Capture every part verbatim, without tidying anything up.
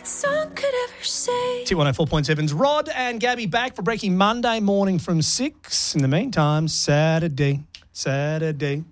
that song could ever say. T one oh four point seven's Rod and Gabby back for Breaking Monday morning from six. In the meantime, Saturday, Saturday.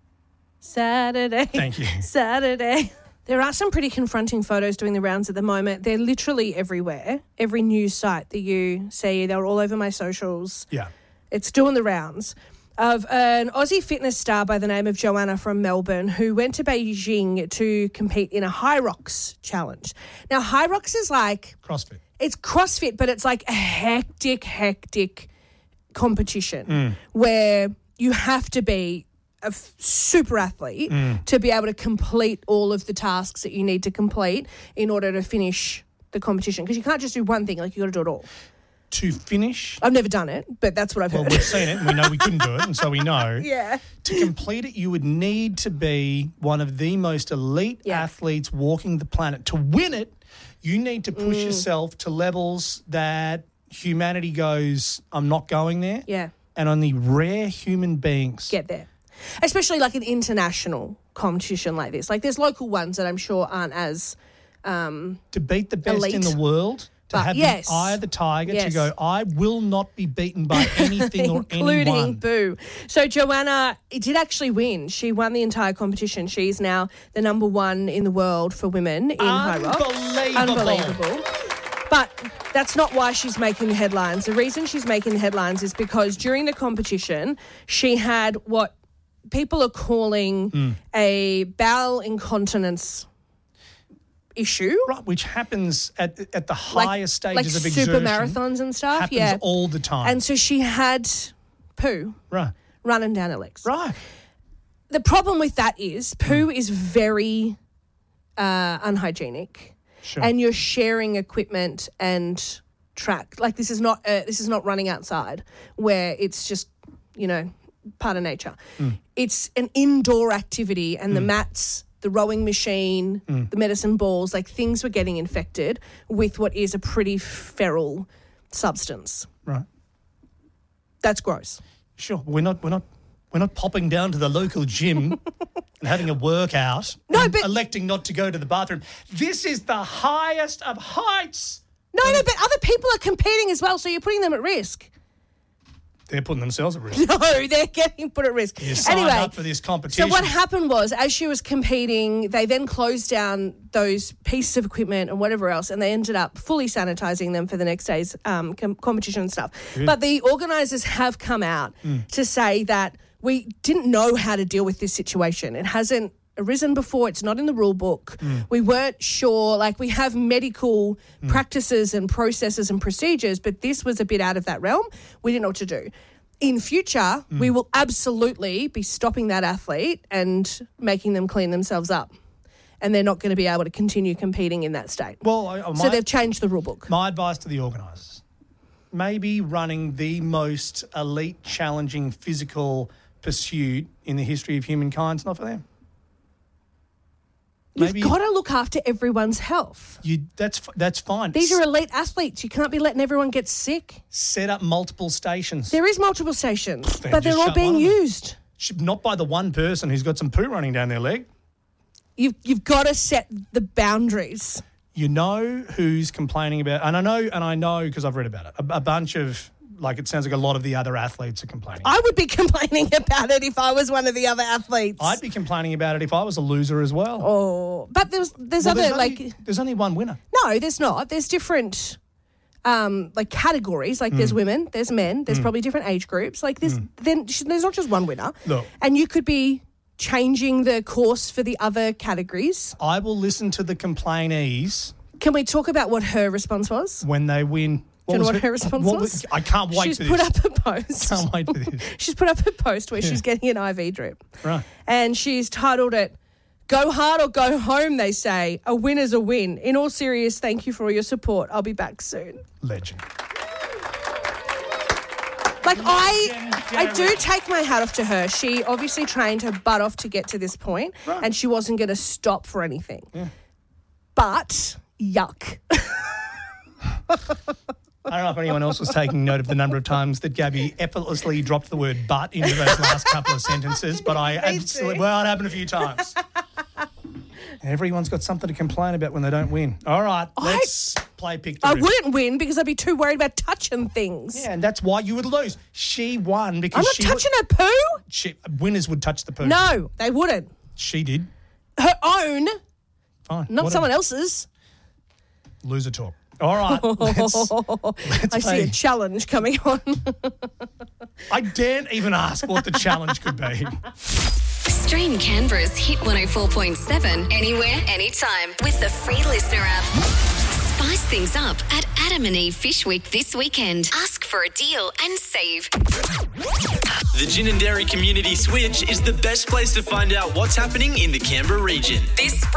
Saturday. Thank you. Saturday. There are some pretty confronting photos doing the rounds at the moment. They're literally everywhere. Every news site that you see, they're all over my socials. Yeah. It's doing the rounds. Of an Aussie fitness star by the name of Joanna from Melbourne who went to Beijing to compete in a High Rocks challenge. Now, High Rocks is like... CrossFit. It's CrossFit, but it's like a hectic, hectic competition Mm. where you have to be a f- super athlete Mm. to be able to complete all of the tasks that you need to complete in order to finish the competition. Because you can't just do one thing, like you got to do it all. To finish... I've never done it, but that's what I've Well, heard. we've seen it and we know we couldn't do it, and so we know. Yeah. To complete it, you would need to be one of the most elite Yeah. athletes walking the planet. To win it, you need to push Mm. yourself to levels that humanity goes, I'm not going there. Yeah. And only rare human beings Get there. Especially like an international competition like this. Like there's local ones that I'm sure aren't as... Um, to beat the best in elite. the world, to But have yes. the eye of the tiger, to Yes. go, I will not be beaten by anything or including anyone. Boo. So Joanna did actually win. She won the entire competition. She's now the number one in the world for women in High Rock. Unbelievable. Unbelievable. But that's not why she's making the headlines. The reason she's making the headlines is because during the competition, she had what people are calling Mm. a bowel incontinence issue. Right, which happens at at the Like- highest stages like of super exertion. marathons and stuff. Happens Yeah. all the time. And so she had poo right. running down her legs. Right. The problem with that is poo is very uh, unhygienic, Sure. and you're sharing equipment and track. Like this is not uh, this is not running outside where it's just, you know, part of nature. Mm. It's an indoor activity, and the mats, the rowing machine, Mm. the medicine balls, like things were getting infected with what is a pretty feral substance. Right. That's gross. Sure. We're not we're not we're not popping down to the local gym and having a workout. No, and but- electing not to go to the bathroom. This is the highest of heights. No, no, but other people are competing as well, so you're putting them at risk. They're putting themselves at risk. No, they're getting put at risk. You signed Anyway, up for this competition. so what happened was, as she was competing, they then closed down those pieces of equipment and whatever else, and they ended up fully sanitizing them for the next day's um, com- competition and stuff. Good. But the organisers have come out Mm. to say that we didn't know how to deal with this situation. It hasn't arisen before. It's not in the rule book. Mm. We weren't sure. Like, we have medical Mm. practices and processes and procedures, but this was a bit out of that realm. We didn't know what to do. In future, Mm. we will absolutely be stopping that athlete and making them clean themselves up. And they're not going to be able to continue competing in that state. Well, I, I so might- they've changed the rule book. My advice to the organisers, maybe running the most elite, challenging physical pursuit in the history of humankind's not for them. Maybe You've got to look after everyone's health. you, that's f- that's fine. These are elite athletes. You can't be letting everyone get sick. Set up multiple stations. There is multiple stations, Then but they're just all shut being one of them. used. Sh- Not by the one person who's got some poo running down their leg. You've, you've got to set the boundaries. You know who's complaining about, and I know, and I know because I've read about it. A, a bunch of, like, it sounds like a lot of the other athletes are complaining. I would be complaining about it if I was one of the other athletes. I'd be complaining about it if I was a loser as well. Oh, but there's there's Well, other there's like only, there's only one winner. no, there's not. There's different um like categories. Like there's Mm. women, there's men, there's Mm. probably different age groups. Like there's then sh- there's not just one winner. Look. And you could be changing the course for the other categories. I will listen to the complainees Can we talk about what her response was? when they win. Do you know was what her response what was? I can't wait She's for put this. up a post. Can't wait for this. She's put up a post where Yeah. she's getting an I V drip. Right. And she's titled it, "Go hard or go home," they say. A win is a win. In all serious, thank you for all your support. I'll be back soon. Legend. Like, I I do take my hat off to her. She obviously trained her butt off to get to this point, Right. and she wasn't going to stop for anything. Yeah. But, yuck. I don't know if anyone else was taking note of the number of times that Gabby effortlessly dropped the word "but" into those last couple of sentences, but I Me absolutely, too. well, it happened a few times. Everyone's got something to complain about when they don't win. All right, let's play Pick the I Rip. wouldn't win because I'd be too worried about touching things. Yeah, and that's why you would lose. She won because I'm not she touching would, her poo. she, winners would touch the poo. No, they wouldn't. She did. Her own, Fine. not whatever. someone else's. Loser talk. All right, let's, let's I play. see a challenge coming on. I daren't even ask what the challenge could be. Stream Canberra's Hit one oh four point seven anywhere, anytime with the free Listener app. Spice things up at Adam and Eve Fish Week this weekend. Ask for a deal and save. The Gin and Dairy Community Switch is the best place to find out what's happening in the Canberra region. This